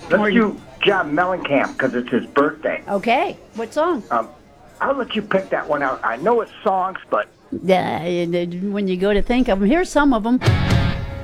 Let's do John Mellencamp because it's his birthday. Okay. What song? I'll let you pick that one out. I know it's songs, but When you go to think of them, here's some of them.